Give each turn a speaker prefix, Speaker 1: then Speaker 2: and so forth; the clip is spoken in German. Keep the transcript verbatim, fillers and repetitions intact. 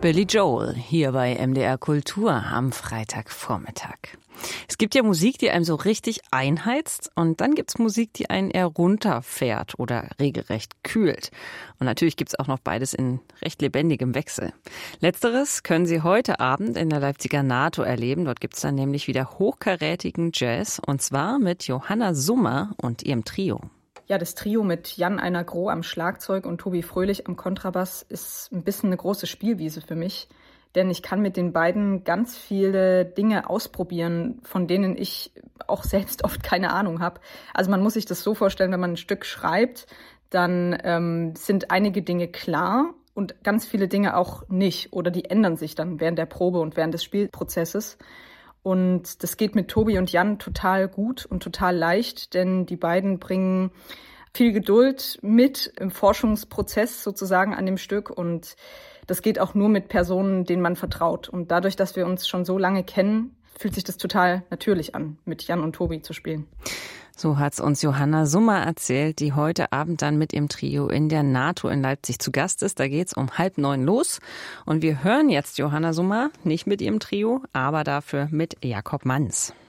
Speaker 1: Billy Joel hier bei M D R Kultur am Freitagvormittag. Es gibt ja Musik, die einem so richtig einheizt und dann gibt's Musik, die einen eher runterfährt oder regelrecht kühlt. Und natürlich gibt's auch noch beides in recht lebendigem Wechsel. Letzteres können Sie heute Abend in der Leipziger NATO erleben. Dort gibt's dann nämlich wieder hochkarätigen Jazz und zwar mit Johanna Summer und ihrem Trio.
Speaker 2: Ja, das Trio mit Jan Einar Groh am Schlagzeug und Tobi Fröhlich am Kontrabass ist ein bisschen eine große Spielwiese für mich. Denn ich kann mit den beiden ganz viele Dinge ausprobieren, von denen ich auch selbst oft keine Ahnung habe. Also man muss sich das so vorstellen, wenn man ein Stück schreibt, dann ähm, sind einige Dinge klar und ganz viele Dinge auch nicht. Oder die ändern sich dann während der Probe und während des Spielprozesses. Und das geht mit Tobi und Jan total gut und total leicht, denn die beiden bringen viel Geduld mit im Forschungsprozess sozusagen an dem Stück. Und das geht auch nur mit Personen, denen man vertraut. Und dadurch, dass wir uns schon so lange kennen, fühlt sich das total natürlich an, mit Jan und Tobi zu spielen.
Speaker 1: So hat's uns Johanna Summer erzählt, die heute Abend dann mit ihrem Trio in der NATO in Leipzig zu Gast ist. Da geht's um halb neun los. Und wir hören jetzt Johanna Summer, nicht mit ihrem Trio, aber dafür mit Jakob Manns.